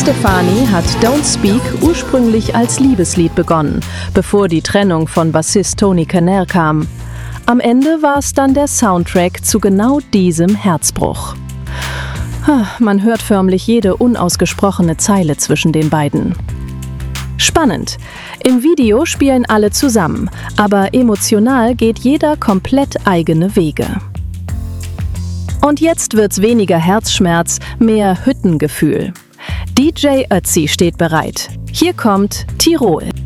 Stefani hat Don't Speak ursprünglich als Liebeslied begonnen, bevor die Trennung von Bassist Tony Caner kam. Am Ende war es dann der Soundtrack zu genau diesem Herzbruch. Man hört förmlich jede unausgesprochene Zeile zwischen den beiden. Spannend. Im Video spielen alle zusammen, aber emotional geht jeder komplett eigene Wege. Und jetzt wird's weniger Herzschmerz, mehr Hüttengefühl. DJ Ötzi steht bereit. Hier kommt Tirol.